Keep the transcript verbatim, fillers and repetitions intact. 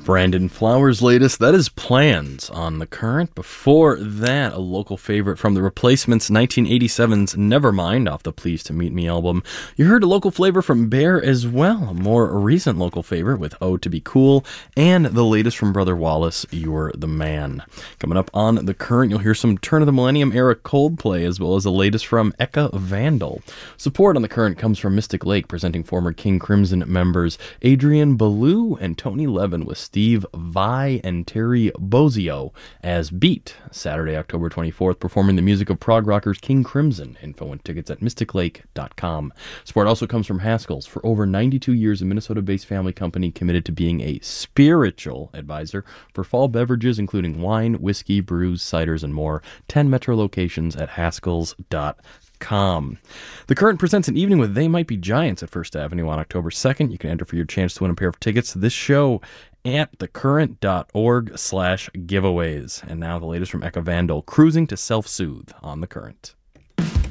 Brandon Flowers' latest, that is Plans on the Current. Before that, a local favorite from The Replacements, nineteen eighty-seven's Nevermind off the Pleased to Meet Me album. You heard a local flavor from Bear as well, a more recent local favorite with Oh to Be Cool, and the latest from Brother Wallace, You're the Man. Coming up on The Current, you'll hear some Turn of the Millennium era Coldplay, as well as the latest from Eka Vandal. Support on The Current comes from Mystic Lake, presenting former King Crimson members Adrian Ballou and Tony Levin with Steve Vai and Terry Bozzio as Beat, Saturday, October twenty-fourth, performing the music of prog rockers King Crimson. Info and tickets at mystic lake dot com. Support also comes from Haskell's. For over ninety-two years, a Minnesota-based family company committed to being a spiritual advisor for fall beverages, including wine, whiskey, brews, ciders, and more. ten Metro locations at haskells dot com. Com. The Current presents an evening with They Might Be Giants at First Avenue on October second. You can enter for your chance to win a pair of tickets to this show at thecurrent.org slash giveaways. And now the latest from Eka Vandal, Cruising to Self-Soothe on The Current.